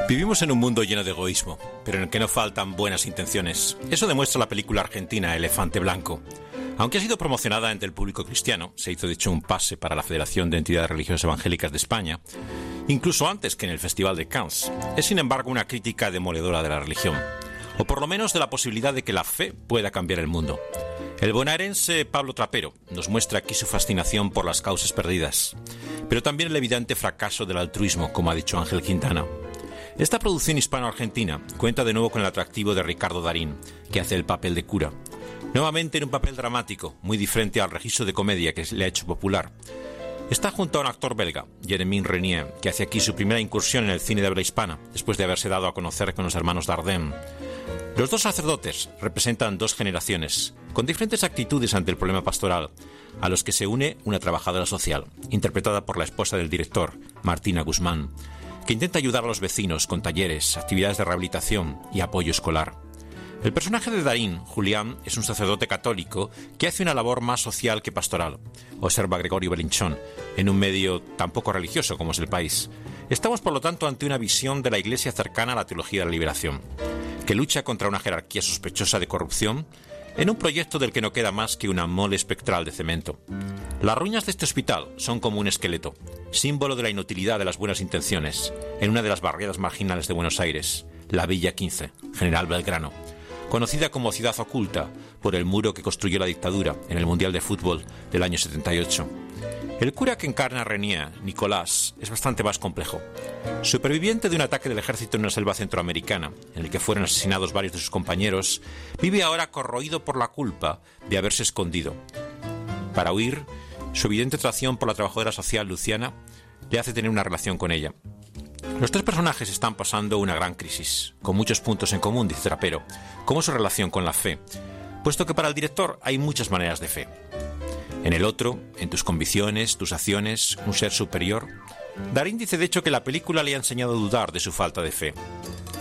Vivimos en un mundo lleno de egoísmo, pero en el que no faltan buenas intenciones. Eso demuestra la película argentina Elefante Blanco. Aunque ha sido promocionada entre el público cristiano, se hizo de hecho un pase para la Federación de Entidades Religiosas Evangélicas de España, incluso antes que en el Festival de Cannes. Es sin embargo una crítica demoledora de la religión, o por lo menos de la posibilidad de que la fe pueda cambiar el mundo. El bonaerense Pablo Trapero nos muestra aquí su fascinación por las causas perdidas, pero también el evidente fracaso del altruismo, como ha dicho Ángel Quintana. Esta producción hispano-argentina cuenta de nuevo con el atractivo de Ricardo Darín, que hace el papel de cura. Nuevamente en un papel dramático, muy diferente al registro de comedia que le ha hecho popular. Está junto a un actor belga, Jérémie Renier, que hace aquí su primera incursión en el cine de habla hispana, después de haberse dado a conocer con los hermanos Dardenne. Los dos sacerdotes representan dos generaciones, con diferentes actitudes ante el problema pastoral, a los que se une una trabajadora social, interpretada por la esposa del director, Martina Guzmán, que intenta ayudar a los vecinos con talleres, actividades de rehabilitación y apoyo escolar. El personaje de Darín, Julián, es un sacerdote católico que hace una labor más social que pastoral, observa Gregorio Belinchón, en un medio tan poco religioso como es El País. Estamos, por lo tanto, ante una visión de la Iglesia cercana a la teología de la liberación, que lucha contra una jerarquía sospechosa de corrupción en un proyecto del que no queda más que una mole espectral de cemento. Las ruinas de este hospital son como un esqueleto, símbolo de la inutilidad de las buenas intenciones, en una de las barriadas marginales de Buenos Aires, la Villa 15, General Belgrano, conocida como ciudad oculta por el muro que construyó la dictadura en el Mundial de Fútbol del año 78. El cura que encarna a Renier, Nicolás, es bastante más complejo. Superviviente de un ataque del ejército en una selva centroamericana, en el que fueron asesinados varios de sus compañeros, vive ahora corroído por la culpa de haberse escondido. Para huir, su evidente atracción por la trabajadora social Luciana le hace tener una relación con ella. Los tres personajes están pasando una gran crisis, con muchos puntos en común, dice Trapero, como su relación con la fe, puesto que para el director hay muchas maneras de fe. En el otro, en tus convicciones, tus acciones, un ser superior. Darín dice de hecho que la película le ha enseñado a dudar de su falta de fe.